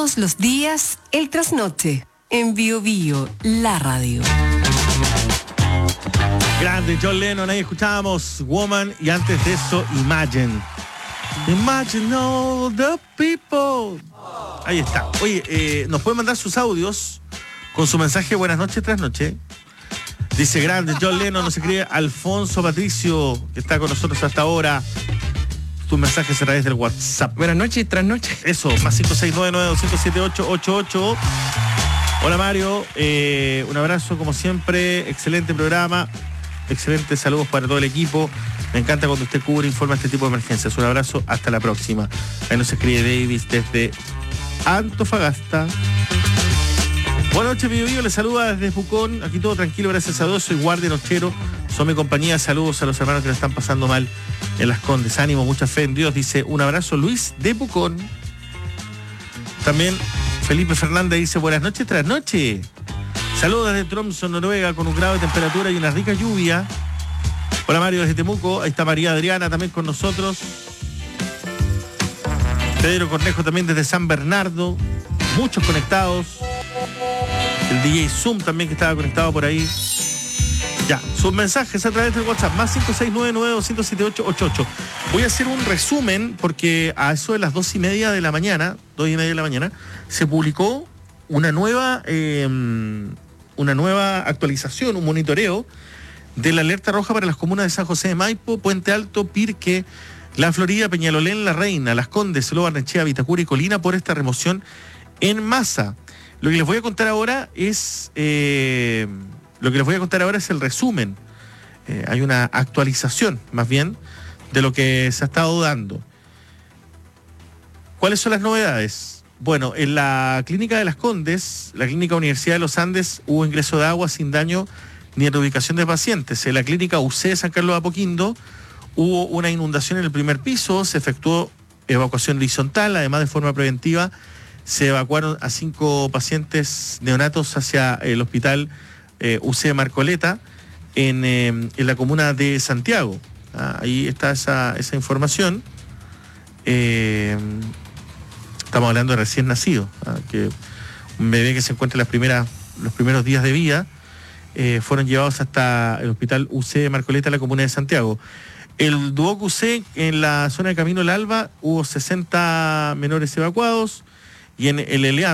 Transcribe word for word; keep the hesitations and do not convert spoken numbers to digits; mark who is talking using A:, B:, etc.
A: Todos los días, el trasnoche. En Bio Bio, la radio.
B: Grande John Lennon, ahí escuchábamos Woman y antes de eso Imagine. Imagine all the people. Ahí está. Oye, eh, nos pueden mandar sus audios con su mensaje buenas noches, trasnoche. Dice grande John Lennon, nos escribe Alfonso Patricio, que está con nosotros hasta ahora. Tus mensajes a través del WhatsApp.
C: Buenas noches, trasnoche.
B: Eso, más cinco seis nueve nueve dos siete ocho ocho ocho. Hola Mario, eh, un abrazo como siempre, excelente programa, excelentes saludos para todo el equipo. Me encanta cuando usted cubre e informa este tipo de emergencias. Un abrazo, hasta la próxima. Ahí nos escribe Davis desde Antofagasta. Buenas noches, Bio Bio, les saluda desde Pucón. Aquí todo tranquilo, gracias a Dios. Soy guardia nochero, son mi compañía. Saludos a los hermanos que la están pasando mal en Las Condes. Ánimo, mucha fe en Dios. Dice, un abrazo, Luis de Pucón. También Felipe Fernández dice, buenas noches, trasnoche. Saludos desde Tromsø, Noruega, con un grado de temperatura y una rica lluvia. Hola Mario desde Temuco. Ahí está María Adriana también con nosotros. Pedro Cornejo también desde San Bernardo. Muchos conectados. El D J Zoom también que estaba conectado por ahí. Ya, sus mensajes a través del WhatsApp, más cinco seis nueve nueve dos siete ocho ocho ocho. Voy a hacer un resumen porque a eso de las dos y media de la mañana, dos y media de la mañana, se publicó una nueva, eh, una nueva actualización, un monitoreo de la alerta roja para las comunas de San José de Maipo, Puente Alto, Pirque, La Florida, Peñalolén, La Reina, Las Condes, Loa, Barnechea, Vitacura y Colina por esta remoción en masa. Lo que les voy a contar ahora es eh, lo que les voy a contar ahora es el resumen. Eh, hay una actualización, más bien, de lo que se ha estado dando. ¿Cuáles son las novedades? Bueno, en la clínica de Las Condes, la clínica Universidad de los Andes, hubo ingreso de agua sin daño ni reubicación de pacientes. En la clínica U C de San Carlos de Apoquindo hubo una inundación en el primer piso, se efectuó evacuación horizontal, además de forma preventiva se evacuaron a cinco pacientes neonatos hacia el hospital eh, U C de Marcoleta en, eh, en la comuna de Santiago. Ah, ahí está esa, esa información. Eh, estamos hablando de recién nacido, ah, que un bebé que se encuentra en las primeras, los primeros días de vida, eh, fueron llevados hasta el hospital U C de Marcoleta en la comuna de Santiago. El Duoc U C en la zona de Camino El Alba hubo sesenta menores evacuados y en el Eleán